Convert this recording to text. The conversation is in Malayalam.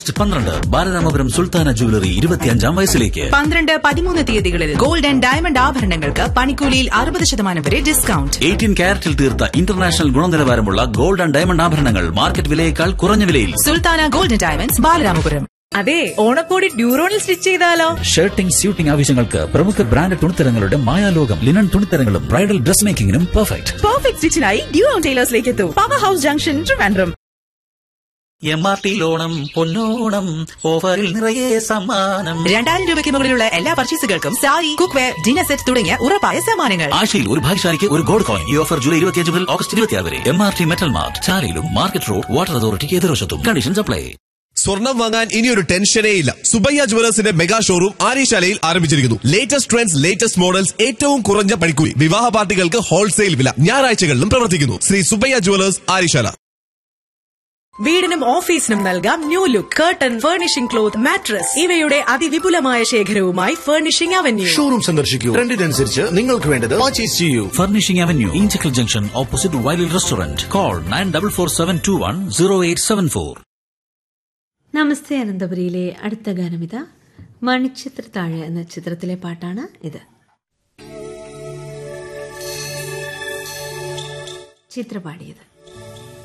12 ബാലരാമപുരം സുൽത്താന ജുവലറി 25-ാം വയസ്സിലേക്ക് 12-13 തീയതികളിൽ ഗോൾഡ് ആൻഡ് ഡയമണ്ട് ആഭരണങ്ങൾക്ക് പണിക്കൂലിയിൽ 60% വരെ ഡിസ്കൗണ്ട്. 18 കാരറ്റിൽ തീർത്ത ഇന്റർനാഷണൽ ഗുണനിലവാരമുള്ള ഗോൾഡ് ആൻഡ് ഡയമണ്ട് ആഭരണങ്ങൾ മാർക്കറ്റ് വിലയേക്കാൾ കുറഞ്ഞ വിലയിൽ. Sultana gold and diamonds, Balaramapuram. അതെ, ഓണക്കോടി ഡ്യൂറോണിൽ സ്റ്റിച്ച് ചെയ്താലോ? ഷർട്ടിംഗ് സ്യൂട്ടിംഗ് ആവശ്യങ്ങൾക്ക് പ്രമുഖ brand തുണിത്തരങ്ങളുടെ മായാലോകം linen തുണിത്തരങ്ങളും bridal dress മേക്കിംഗിനും perfect സ്റ്റിച്ചിനായി ഡ്യൂറോൺ ടൈലേഴ്സിലേക്ക് എത്തൂ. Power house junction, Trivandrum. MRT Onam പൊന്നോണം ഓഫറിൽ നിറയെ സമ്മാനം. 2000 രൂപയ്ക്ക് മുകളിലുള്ള എല്ലാ പർച്ചേസുകൾക്കും സാരി, കുക്ക്വെയർ, ഡിന്നർ സെറ്റ് തുടങ്ങിയ ഉറപ്പായ സമ്മാനങ്ങൾ. ആഴ്ചയിൽ ഒരു ഭാഗ്യശാലിക്ക് ഒരു ഗോൾഡ് കോയിൻ. ഈ ഓഫർ ജൂലൈ 25 മുതൽ ഓഗസ്റ്റ് 26 വരെ. MRT metal mart, ചാലയിലും market road, water അതോറിറ്റിക്ക് എതിർവശത്തും. Conditions apply. സ്വർണം വാങ്ങാൻ ഇനിയൊരു ടെൻഷനേ ഇല്ല. സുബയ്യ ജുവലേഴ്സിന്റെ മെഗാ ഷോറൂം ആര്യശാലയിൽ ആരംഭിച്ചിരിക്കുന്നു. ലേറ്റസ്റ്റ് ട്രെൻഡ്സ്, ലേറ്റസ്റ്റ് മോഡൽസ്, ഏറ്റവും കുറഞ്ഞ പണിക്കൂലി. വിവാഹ പാർട്ടികൾക്ക് ഹോൾസെയിൽ വില. ഞായറാഴ്ചകളിലും പ്രവർത്തിക്കുന്നു. ശ്രീ സുബയ്യ ജുവലേഴ്സ്, ആര്യശാല. വീടിനും ഓഫീസിനും നൽകാം new look. Curtain, furnishing cloth, mattress ഇവയുടെ അതിവിപുലമായ ശേഖരവുമായി ഫർണിഷിംഗ് അവന്യൂ. ഷോറൂം സന്ദർശിക്കൂ. ട്രെൻഡിനനുസരിച്ച് നിങ്ങൾക്ക് വേണ്ടത് പർച്ചേസ് ചെയ്യൂ. Furnishing avenue, Inchakkal junction, opposite വൈലിൽ restaurant. Call 9447210874. നമസ്തേ അനന്തപുരിയിലെ അടുത്ത ഗാനമിത മണിച്ചിത്രത്താഴ് എന്ന ചിത്രത്തിലെ പാട്ടാണ് ഇത്. ചിത്രപാടിയത്